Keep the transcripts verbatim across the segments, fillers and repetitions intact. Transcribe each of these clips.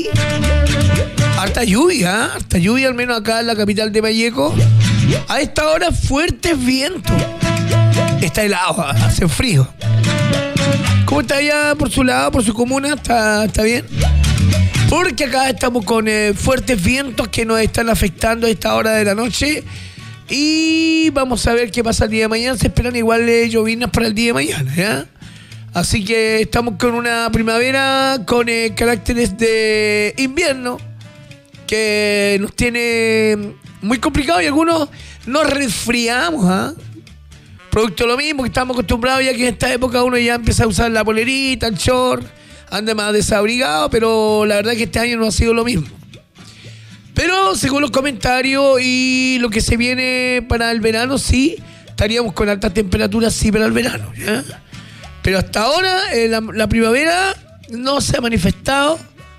Harta lluvia, ¿eh? harta lluvia, al menos acá en la capital de Vallejo. A esta hora, fuertes vientos. Está helado, hace frío. ¿Cómo está allá por su lado, por su comuna? ¿Está, está bien? Porque acá estamos con eh, fuertes vientos que nos están afectando a esta hora de la noche. Y vamos a ver qué pasa el día de mañana. Se esperan igual eh, llovinas para el día de mañana, ¿ya? Así que estamos con una primavera con eh, caracteres de invierno que nos tiene muy complicado y algunos nos resfriamos, ¿ah? ¿eh? Producto de lo mismo que estamos acostumbrados, ya que en esta época uno ya empieza a usar la polerita, el short, anda más desabrigado, pero la verdad es que este año no ha sido lo mismo. Pero según los comentarios y lo que se viene para el verano, sí, estaríamos con altas temperaturas, sí, para el verano, ¿ya? Pero hasta ahora eh, la, la primavera no se ha manifestado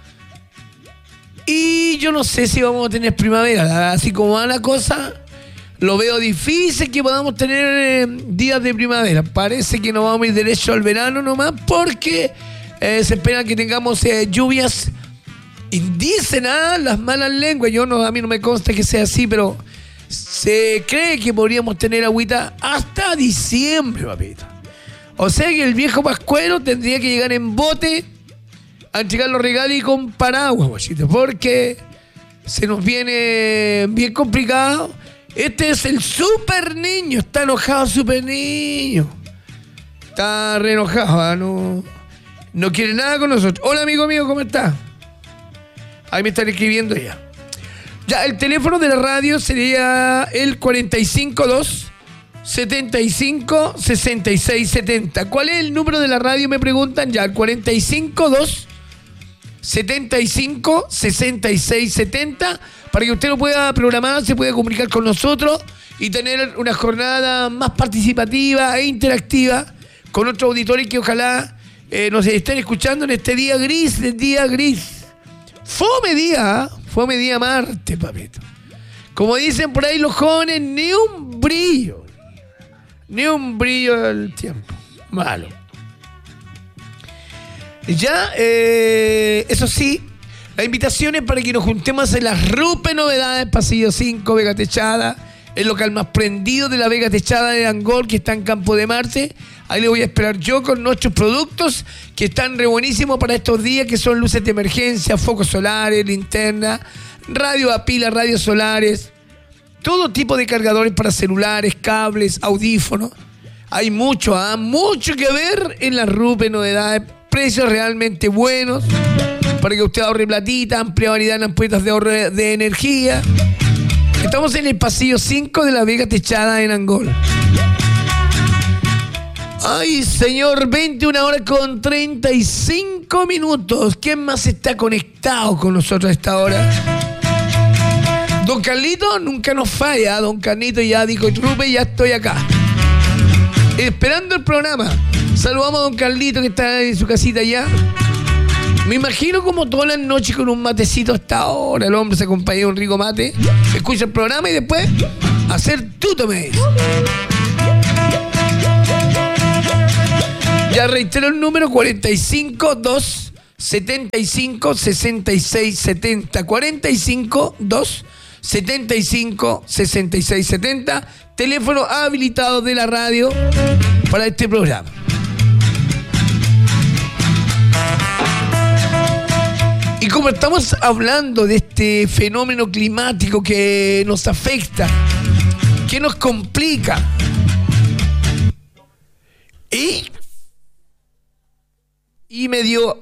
y yo no sé si vamos a tener primavera. Así como va la cosa, lo veo difícil que podamos tener eh, días de primavera. Parece que nos vamos a ir derecho al verano nomás porque eh, se espera que tengamos eh, lluvias. Dicen ah, las malas lenguas, yo no, a mí no me consta que sea así, pero se cree que podríamos tener agüita hasta diciembre, papito. O sea que el viejo pascuero tendría que llegar en bote a entregar los regalos y con paraguas, guachito, porque se nos viene bien complicado. Este es el super niño, está enojado super niño. Está re enojado, ¿eh? no, no quiere nada con nosotros. Hola, amigo mío, ¿cómo estás? Ahí me están escribiendo ya. Ya, el teléfono de la radio sería el cuarenta y cinco dos setenta y cinco sesenta y seis setenta. ¿Cuál es el número de la radio? Me preguntan ya. El cuarenta y cinco dos setenta y cinco sesenta y seis setenta. Para que usted lo pueda programar, se pueda comunicar con nosotros y tener una jornada más participativa e interactiva con otros auditores que ojalá eh, nos estén escuchando en este día gris, el día gris. Fome día, ¿eh? Fome día martes, papito. Como dicen por ahí los jóvenes, ni un brillo. Ni un brillo del tiempo. Malo. Ya, eh, eso sí, la invitación es para que nos juntemos en las Rupe Novedades, Pasillo cinco, Vega Techada, el local más prendido de la Vega Techada de Angol, que está en Campo de Marte. Ahí le voy a esperar yo con nuestros productos que están re buenísimos para estos días, que son luces de emergencia, focos solares, linterna, radio a pila, radios solares, todo tipo de cargadores para celulares, cables, audífonos. Hay mucho, ¿ah? mucho que ver en las Rupe Novedades. Precios realmente buenos para que usted ahorre platita, amplia variedad en ampolletas de ahorro de energía. Estamos en el pasillo cinco de la Vega Techada en Angol. Ay, señor, veintiuna horas con treinta y cinco minutos. ¿Quién más está conectado con nosotros a esta hora? Don Carlito nunca nos falla. Don Carlito ya dijo, Rupe, ya estoy acá. Esperando el programa. Saludamos a don Carlito que está en su casita allá. Me imagino como todas las noches con un matecito hasta ahora. El hombre se acompaña de un rico mate. Escucha el programa y después hacer tuto, me dice. Ya reitero el número cuarenta y cinco dos setenta y cinco sesenta y seis setenta. cuarenta y cinco dos setenta y cinco sesenta y seis setenta. Teléfono habilitado de la radio para este programa. Y como estamos hablando de este fenómeno climático que nos afecta, que nos complica, y, y me dio,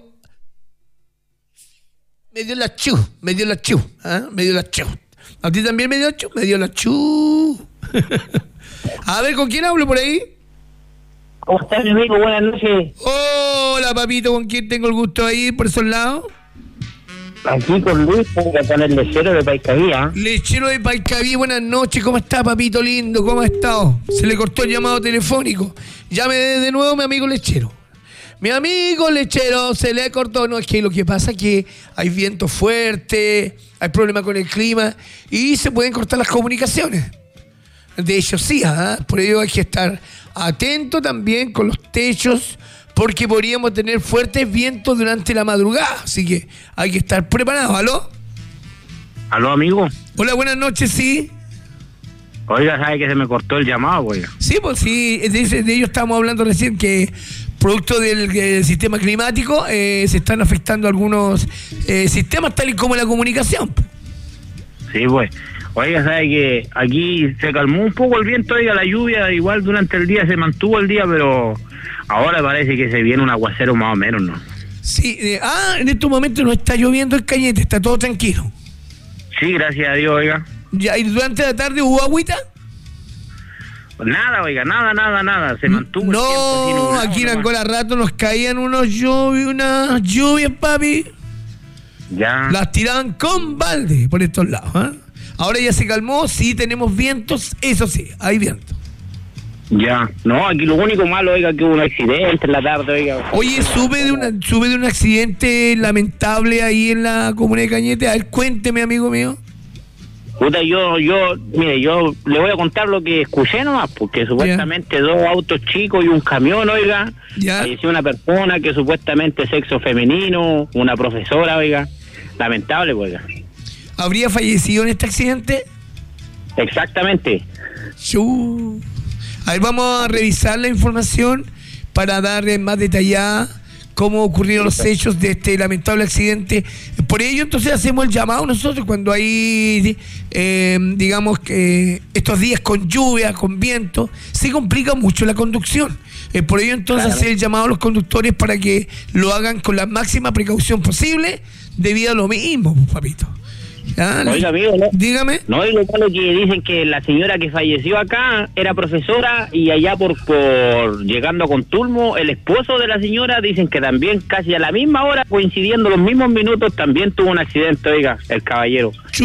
me dio la chu, me dio la chu, ¿eh? me dio la chu. ¿A ti también me dio la chu? Me dio la chu. A ver, ¿con quién hablo por ahí? ¿Cómo estás, mi amigo? Buenas noches. Hola, papito, ¿con quién tengo el gusto ahí por esos lados? Aquí con Luis, con el lechero de Paicaví, ¿eh? Lechero de Paicaví, buenas noches. ¿Cómo está, papito lindo? ¿Cómo ha estado? Se le cortó el llamado telefónico. Llame de nuevo, mi amigo lechero. Mi amigo lechero, se le cortó. No, es que lo que pasa es que hay viento fuerte, hay problemas con el clima y se pueden cortar las comunicaciones. De hecho, sí, ¿eh? Por ello hay que estar atento también con los techos, porque podríamos tener fuertes vientos durante la madrugada, así que hay que estar preparados. ¿Aló? ¿Aló, amigo? Hola, buenas noches, sí. Oiga, ¿sabe que se me cortó el llamado, oiga? Sí, pues sí, de, de ello estábamos hablando recién, que producto del, del sistema climático eh, se están afectando algunos eh, sistemas, tal y como la comunicación. Sí, pues. Oiga, ¿sabe que aquí se calmó un poco el viento? Oiga, la lluvia igual durante el día se mantuvo el día, pero ahora parece que se viene un aguacero más o menos, ¿no? Sí, eh, ah, en estos momentos no está lloviendo en Cañete, está todo tranquilo. Sí, gracias a Dios, oiga. Ya, ¿y durante la tarde hubo agüita? Nada, oiga, nada, nada, nada, se mantuvo el No, tiempo así nublado, aquí en nomás. Angola rato nos caían unos lluvias, unas lluvias, papi. Ya. Las tiraban con balde por estos lados, ¿eh? Ahora ya se calmó, sí tenemos vientos, eso sí, hay viento. Ya. No, aquí lo único malo, oiga, que hubo un accidente en la tarde, oiga. Oye, sube de una, sube de un accidente lamentable ahí en la comuna de Cañete. A ver, cuénteme, amigo mío. Puta, yo, yo, mire, yo le voy a contar lo que escuché nomás, porque supuestamente yeah. dos autos chicos y un camión, oiga, yeah. falleció una persona que supuestamente es sexo femenino, una profesora, oiga, lamentable, oiga. ¿Habría fallecido en este accidente? Exactamente. Chu. A ver, vamos a revisar la información para dar más detallada cómo ocurrieron los hechos de este lamentable accidente. Por ello, entonces, hacemos el llamado nosotros cuando hay, eh, digamos, que estos días con lluvia, con viento, se complica mucho la conducción. Eh, por ello, entonces, claro. hacer el llamado a los conductores para que lo hagan con la máxima precaución posible, debido a lo mismo, papito. ¿Ah? Oiga, amigo, ¿no? Dígame. No, y lo malo que dicen que la señora que falleció acá era profesora y allá por, por llegando a Contulmo, el esposo de la señora dicen que también casi a la misma hora, coincidiendo los mismos minutos, también tuvo un accidente, oiga, el caballero. Chu.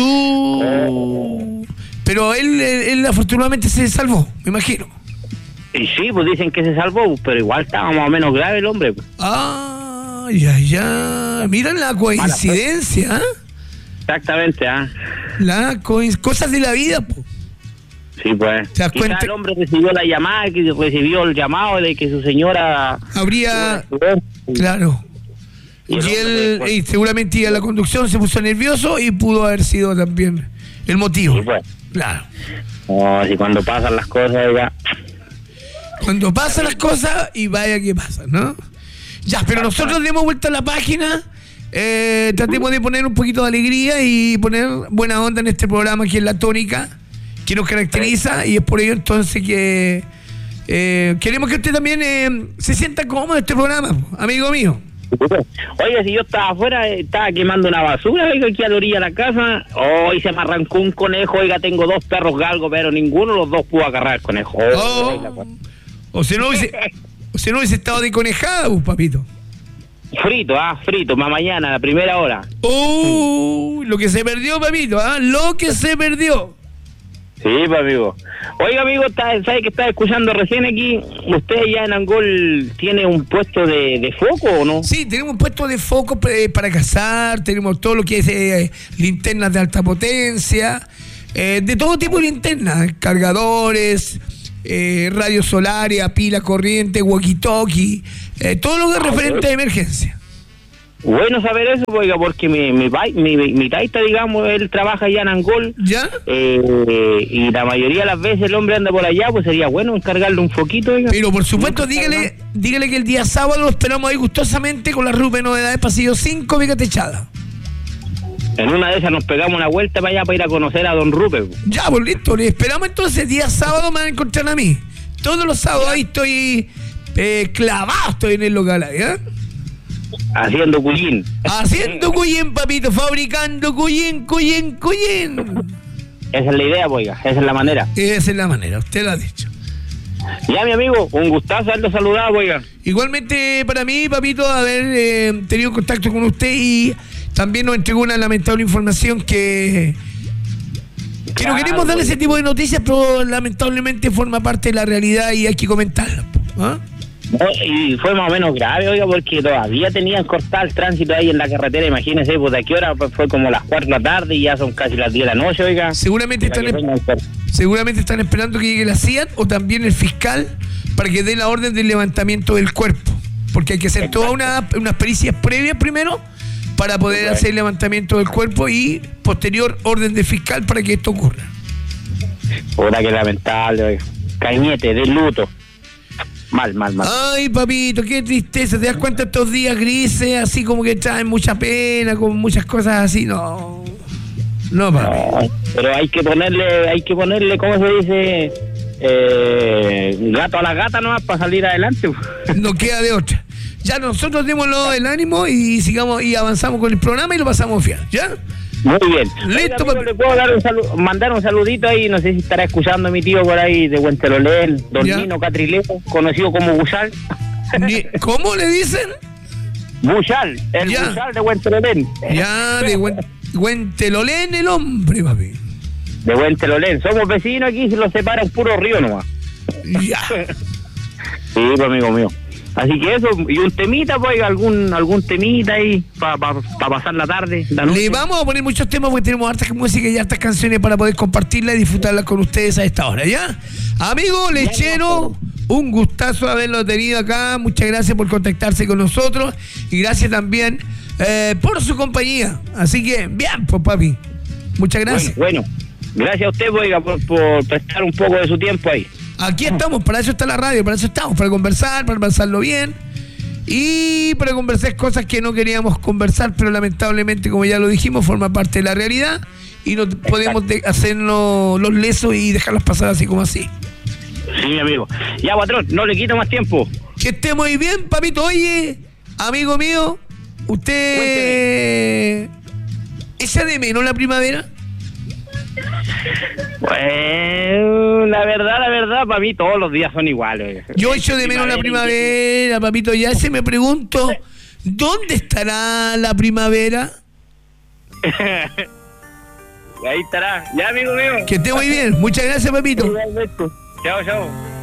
Oh. Pero él, él, él afortunadamente se salvó, me imagino. Y sí, pues dicen que se salvó, pero igual estaba más o menos grave el hombre. Pues. Ah, ya, ya. Miren la coincidencia, ¿eh? Exactamente, ¿ah? La co- cosas de la vida, po. Sí, pues. ¿Te das Quizá cuenta? el hombre recibió la llamada, que recibió el llamado de que su señora habría, claro. Y, y él y seguramente iba a la conducción, se puso nervioso y pudo haber sido también el motivo. Sí, pues. Claro. No, si cuando pasan las cosas, ya. Cuando pasan las cosas y vaya que pasa, ¿no? Ya, pero nosotros demos vuelta a la página. Eh, tratemos de poner un poquito de alegría y poner buena onda en este programa que es la tónica que nos caracteriza, y es por ello entonces que eh, queremos que usted también eh, se sienta cómodo en este programa, amigo mío. Oiga, si yo estaba afuera, estaba quemando una basura, oiga, aquí a la orilla de la casa, hoy oh, se me arrancó un conejo, oiga, tengo dos perros galgos, pero ninguno de los dos pudo agarrar el conejo. Oh, oiga, o si no hubiese, o si no hubiese estado de conejada, pues, papito. Frito, ah, frito, más mañana, a la primera hora. ¡Uh! Lo que se perdió, papito, ¿ah? Lo que se perdió. Sí, pues, amigo. Oiga, amigo, ¿sabe que estaba escuchando recién aquí? ¿Usted ya en Angol tiene un puesto de, de foco o no? Sí, tenemos un puesto de foco eh, para cazar, tenemos todo lo que es eh, linternas de alta potencia, eh, de todo tipo de linternas, cargadores, eh, radios solares, pila corriente, walkie-talkie, eh, todo lo que es ah, referente a emergencia. Bueno saber eso, oiga, porque mi mi, mi, mi, mi taita, digamos, él trabaja allá en Angol. ¿Ya? Eh, y la mayoría de las veces el hombre anda por allá, pues sería bueno encargarle un foquito, oiga. Pero por supuesto, dígale, dígale que el día sábado lo esperamos ahí gustosamente con la Rupe Novedades, pasillo cinco, Vega Techada. En una de esas nos pegamos una vuelta para allá para ir a conocer a don Rupe. Ya, pues listo, le esperamos entonces, día sábado me van a encontrar a mí. Todos los sábados ahí estoy eh, clavado, estoy en el local ahí, ¿eh? Haciendo cuyín. Haciendo cuyín, papito, fabricando cuyín, cuyín, cuyín. Esa es la idea, oiga, esa es la manera. Esa es la manera, usted lo ha dicho. Ya, mi amigo, un gustazo haberlo saludado, oiga. Igualmente para mí, papito, haber eh, tenido contacto con usted, y también nos entregó una lamentable información que... que claro, no queremos darle ese tipo de noticias, pero lamentablemente forma parte de la realidad y hay que comentarla, ¿ah? No, y fue más o menos grave, oiga, porque todavía tenían cortado el tránsito ahí en la carretera. Imagínense, pues de qué hora, pues fue como las cuatro de la tarde y ya son casi las diez de la noche, oiga. Seguramente están, es, seguramente están esperando que llegue la C I A T o también el fiscal para que dé la orden del levantamiento del cuerpo. porque hay que hacer todas una, unas pericias previas primero para poder hacer el levantamiento del cuerpo y posterior orden de fiscal para que esto ocurra. Ahora que lamentable, cañete, de luto. Mal, mal, mal. Ay, papito, qué tristeza. ¿Te das cuenta estos días grises, así como que traen mucha pena, con muchas cosas así? No, no, papi. No, pero hay que ponerle, hay que ponerle, ¿cómo se dice? Eh, gato a la gata nomás para salir adelante. No queda de otra. Ya nosotros démoslo el ánimo y sigamos y avanzamos con el programa y lo pasamos bien, ¿ya? Muy bien. Listo, Oiga, amigo, le puedo dar un salu- mandar un saludito ahí, no sé si estará escuchando a mi tío por ahí de Huentelolén, Don Ya. Nino Catrileo, conocido como Buchal. Ni- ¿Cómo le dicen? Buchal, el Ya. Buchal de Huentelolén. Ya, de Guen- Huentelolén el hombre, papi. De Huentelolén, somos vecinos aquí, se los separa un puro río nomás. Ya. Sí, pues, amigo mío. Así que eso, y un temita, pues, algún algún temita ahí para pa, pa pasar la tarde, la noche. Le vamos a poner muchos temas porque tenemos hartas música y hartas canciones para poder compartirla y disfrutarla con ustedes a esta hora, ¿ya? Amigo lechero, un gustazo haberlo tenido acá. Muchas gracias por contactarse con nosotros y gracias también eh, por su compañía. Así que, bien, pues, papi. Muchas gracias. Bueno, bueno, gracias a usted, pues, oiga, por, por prestar un poco de su tiempo ahí. Aquí estamos, para eso está la radio, para eso estamos, para conversar, para pasarlo bien y para conversar cosas que no queríamos conversar, pero lamentablemente, como ya lo dijimos, forma parte de la realidad y no podemos de- hacernos los lesos y dejarlas pasar así como así. Sí, mi amigo. Ya, patrón, no le quito más tiempo. Que esté muy bien, papito. Oye, amigo mío, ¿usted echa de menos la primavera? Bueno, la verdad, la verdad, para mí todos los días son iguales. Yo echo de menos la primavera, papito. Ya se me pregunto, ¿dónde estará la primavera? Ahí estará. Ya, amigo mío. Que esté muy bien. Muchas gracias, papito. Chao, chao.